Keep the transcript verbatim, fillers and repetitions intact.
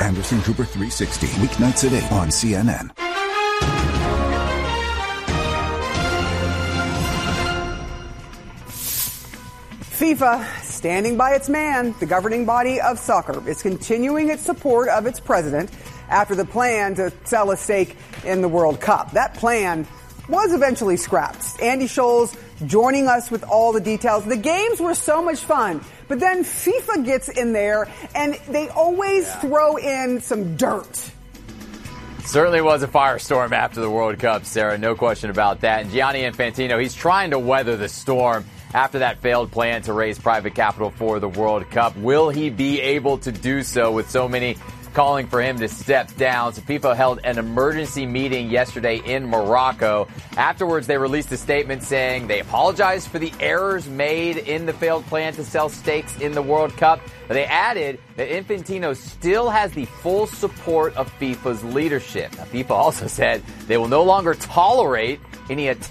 Anderson Cooper three sixty. Weeknights at eight on C N N. FIFA, standing by its man, the governing body of soccer, is continuing its support of its president after the plan to sell a stake in the World Cup. That plan was eventually scrapped. Andy Scholes joining us with all the details. The games were so much fun, but then FIFA gets in there and they always yeah. throw in some dirt. Certainly was a firestorm after the World Cup, Sarah. No question about that. And Gianni Infantino, he's trying to weather the storm after that failed plan to raise private capital for the World Cup. Will he be able to do so with so many calling for him to step down? So FIFA held an emergency meeting yesterday in Morocco. Afterwards, they released a statement saying they apologized for the errors made in the failed plan to sell stakes in the World Cup. But they added that Infantino still has the full support of FIFA's leadership. Now, FIFA also said they will no longer tolerate any attempts